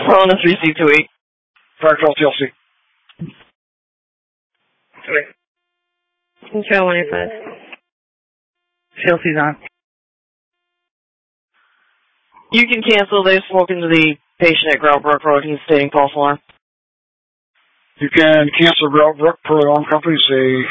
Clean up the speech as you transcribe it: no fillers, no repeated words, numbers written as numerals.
Corona 3C28. Fractal TLC. Control 185. TLC's on. You can cancel. They've spoken to the patient at Growbrook Road. He's stating false alarm. You can cancel Growbrook per alarm company, say